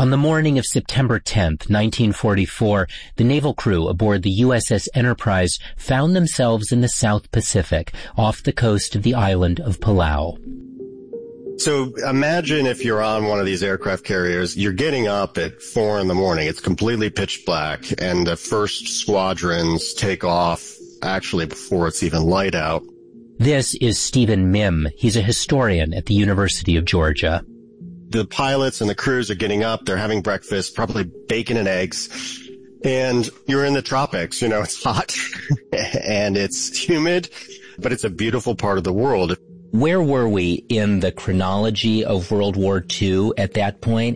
On the morning of September 10th, 1944, the naval crew aboard the USS Enterprise found themselves in the South Pacific, off the coast of the island of Palau. So imagine if you're on one of these aircraft carriers, you're getting up at 4 a.m. It's completely pitch black, and the first squadrons take off actually before it's even light out. This is Stephen Mihm. He's a historian at the University of Georgia. The pilots and the crews are getting up, they're having breakfast, probably bacon and eggs, and you're in the tropics. It's hot and it's humid, but it's a beautiful part of the world. Where were we in the chronology of World War II at that point?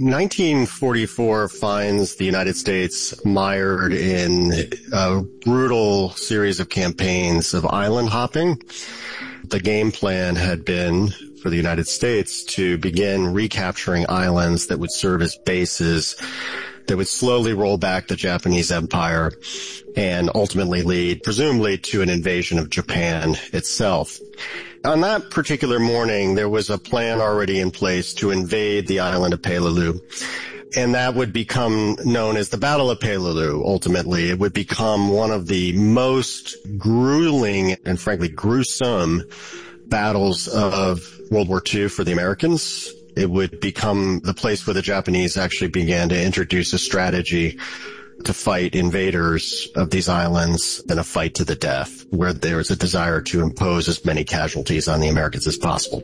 1944 finds the United States mired in a brutal series of campaigns of island hopping. The game plan had been for the United States to begin recapturing islands that would serve as bases that would slowly roll back the Japanese Empire and ultimately lead, presumably, to an invasion of Japan itself. On that particular morning, there was a plan already in place to invade the island of Peleliu, and that would become known as the Battle of Peleliu. Ultimately, it would become one of the most grueling and frankly gruesome battles of World War II for the Americans. It would become the place where the Japanese actually began to introduce a strategy to fight invaders of these islands in a fight to the death, where there was a desire to impose as many casualties on the Americans as possible.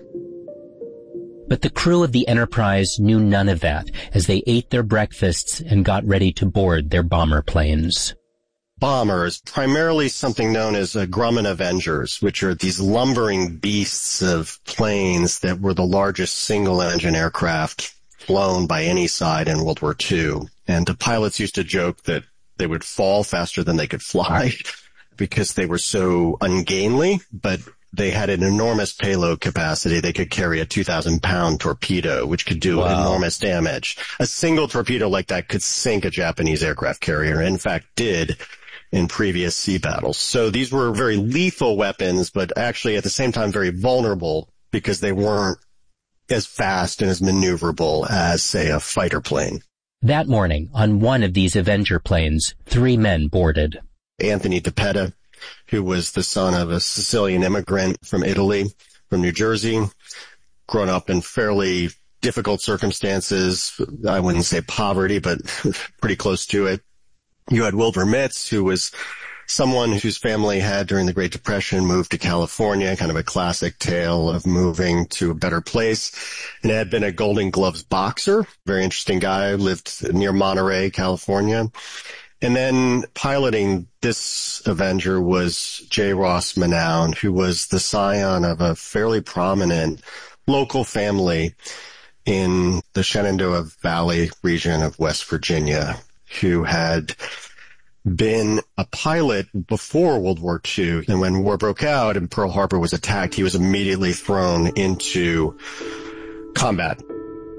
But the crew of the Enterprise knew none of that as they ate their breakfasts and got ready to board their bomber planes. Bombers, primarily something known as Grumman Avengers, which are these lumbering beasts of planes that were the largest single-engine aircraft flown by any side in World War II. And the pilots used to joke that they would fall faster than they could fly because they were so ungainly, but they had an enormous payload capacity. They could carry a 2,000-pound torpedo, which could do enormous damage. A single torpedo like that could sink a Japanese aircraft carrier, and in fact did in previous sea battles. So these were very lethal weapons, but actually at the same time very vulnerable because they weren't as fast and as maneuverable as, say, a fighter plane. That morning, on one of these Avenger planes, 3 men boarded. Anthony DiPetta, who was the son of a Sicilian immigrant from Italy, from New Jersey, grown up in fairly difficult circumstances. I wouldn't say poverty, but pretty close to it. You had Wilbur Mitz, who was someone whose family had, during the Great Depression, moved to California, kind of a classic tale of moving to a better place, and had been a Golden Gloves boxer. Very interesting guy, lived near Monterey, California. And then piloting this Avenger was J. Ross Manown, who was the scion of a fairly prominent local family in the Shenandoah Valley region of West Virginia, who had been a pilot before World War II. And when war broke out and Pearl Harbor was attacked, he was immediately thrown into combat